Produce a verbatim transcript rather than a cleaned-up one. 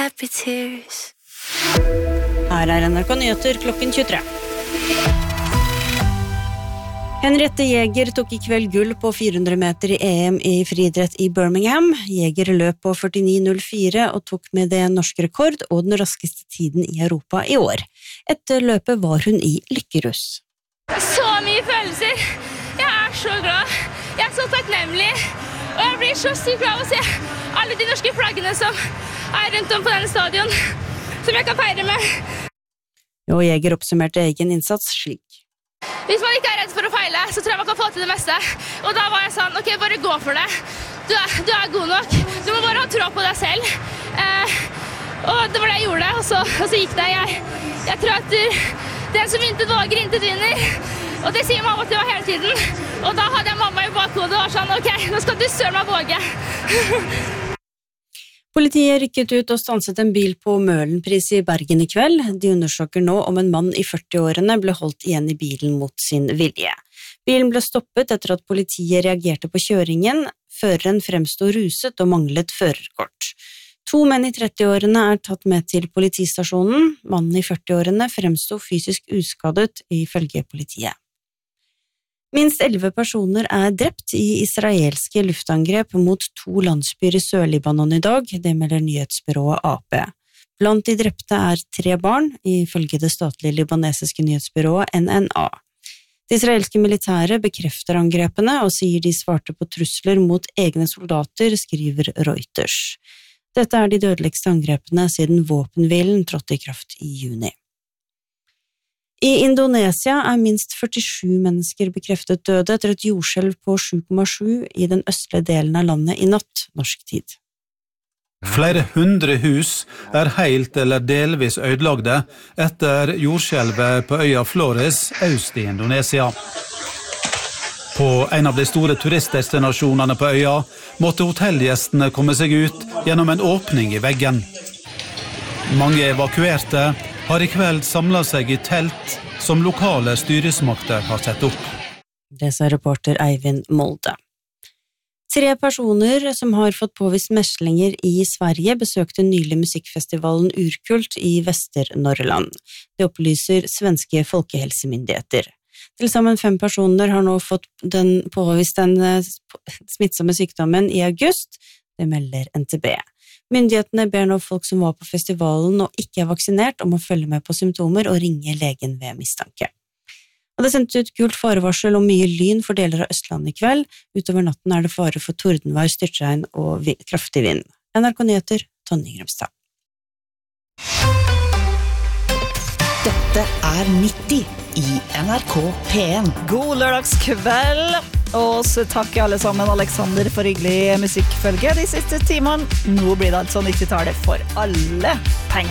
happy tears. Her er N R K Nyheter klokken tjuetre. Henriette Jäger tok i kveld gull på fire hundre meter i E M i friidrett i Birmingham. Jäger løp på førtini null fire og tok med det norsk rekord og den raskeste tiden i Europa i år. Etter løpet var hun i lykkerus. Så mye følelser. Jeg er så glad. Jeg er så takknemlig. Og jeg blir så sykt glad å se alle de norske flaggene som er rundt om på denne stadion, som jeg kan feire med. Og Jäger oppsummerte egen innsats slik. Hvis man ikke er redd for å feile, så tror jeg man kan få til det meste. Og da var jeg sånn, ok, bare gå for det. Du er, du er god nok. Du må bare ha tro på deg selv. Eh, og det var det jeg gjorde, og så, og så gikk det. Jeg, jeg tror at du, den som intet våger, intet vinner. Og det sier mamma til meg hele tiden. Og da hadde jeg mamma i bakhodet og var sånn, ok, nå skal du søren meg våge. Politiet rykket ut og stanset en bil på Møhlenpris i Bergen i kveld. De undersøker nå om en mann i førti-årene ble holdt igjen i bilen mot sin vilje. Bilen ble stoppet etter at politiet reagerte på kjøringen. Føreren fremstod ruset og manglet førerkort. To menn i tretti-årene er tatt med til politistasjonen. Mannen i førti-årene fremstod fysisk uskadet ifølge politiet. Minst elleve personer er drept i israelske luftangrep mot to landsbyer i Sør-Libanon i dag, det melder nyhetsbyrået A P. Blant de drepte er tre barn, ifølge det statlige libanesiske nyhetsbyrået N N A. Det israelske militæret bekrefter angrepene og sier de svarte på trusler mot egne soldater, skriver Reuters. Dette er de dødeligste angrepene siden våpenhvilen trådte i kraft i juni. I Indonesia er minst førtisju mennesker bekreftet døde etter et jordskjelv på sju komma sju i den østlige delen av landet i natt, norsk tid. Flere hundre hus er helt eller delvis ødelagte etter jordskjelvet på øya Flores, øst i Indonesia. På en av de store turistdestinasjonene på øya måtte hotellgjestene komme seg ut gjennom en åpning i veggen. Mange evakuerte har i kveld samlet seg i telt som lokale styresmakter har sett opp. Det sa reporter Eivind Molde. Tre personer som har fått påvist meslinger i Sverige besøkte nylig musikkfestivalen Urkult i Västernorrland. Det opplyser svenske folkehelsemyndigheter. Til sammen fem personer har nå fått den påvist den smittsomme sykdommen i august, det melder N T B. Myndighetene ber nå folk som var på festivalen og ikke er vaksinert om å følge med på symptomer og ringe legen ved mistanke. Og det sendte ut gult farevarsel om mye lyn for deler av Østlandet i kveld. Utover natten er det fare for tordenvær, styrtregn og kraftig vind. N R K Nyheter, Tonje Grimstad. Dette er nitti i N R K P en. God lørdagskveld, og så takker alle sammen Alexander for hyggelig musikkfølge de siste timene. Nå blir det altså nitti-tallet for alle penger.